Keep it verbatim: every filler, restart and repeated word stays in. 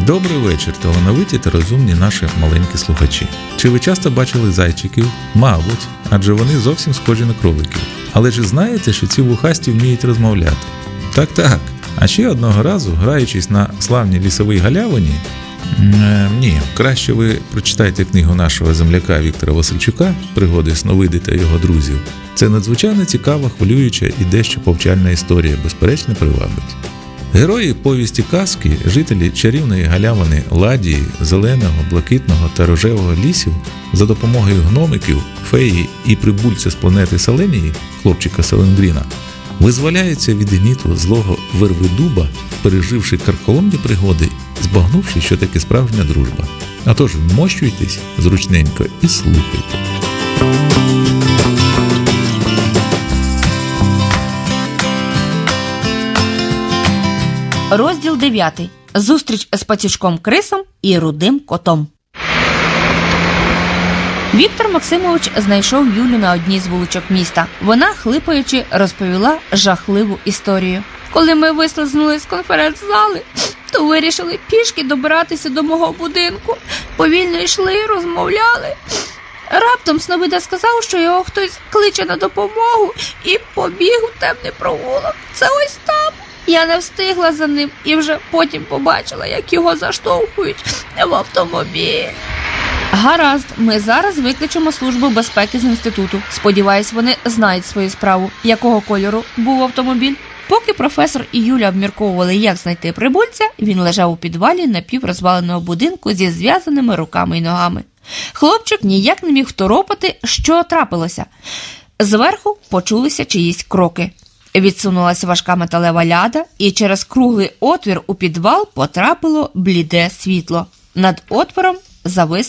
Добрий вечір, талановиті та розумні наші маленькі слухачі. Чи ви часто бачили зайчиків? Мабуть, адже вони зовсім схожі на кроликів. Але чи знаєте, що ці вухасті вміють розмовляти? Так-так. А ще одного разу, граючись на славній лісовій галявині, е, ні, краще ви прочитайте книгу нашого земляка Віктора Васильчука «Пригоди Сновиди та його друзів». Це надзвичайно цікава, хвилююча і дещо повчальна історія, безперечно привабить. Герої повісті казки, жителі чарівної галявини Ладії, зеленого, блакитного та рожевого лісів за допомогою гномиків, феї і прибульця з планети Селенії, хлопчика Селенгріна, визволяються від гніту злого Вервидуба, переживши карколомні пригоди, збагнувши, що таке справжня дружба. А тож вмощуйтесь зручненько і слухайте. Розділ дев'ятий. Зустріч з пацюшком Крисом і рудим котом. Віктор Максимович знайшов Юлю на одній з вуличок міста. Вона, хлипаючи, розповіла жахливу історію. Коли ми вислизнули з конференц-зали, то вирішили пішки добиратися до мого будинку. Повільно йшли, розмовляли. Раптом Сновида сказав, що його хтось кличе на допомогу, і побіг у темний провулок. Це ось там. Я не встигла за ним і вже потім побачила, як його заштовхують в автомобіль. Гаразд, ми зараз викличемо службу безпеки з інституту. Сподіваюсь, вони знають свою справу, якого кольору був автомобіль. Поки професор і Юля обмірковували, як знайти прибульця, він лежав у підвалі напіврозваленого будинку зі зв'язаними руками й ногами. Хлопчик ніяк не міг второпати, що трапилося. Зверху почулися чиїсь кроки. Відсунулася важка металева ляда, і через круглий отвір у підвал потрапило бліде світло. Над отвором завис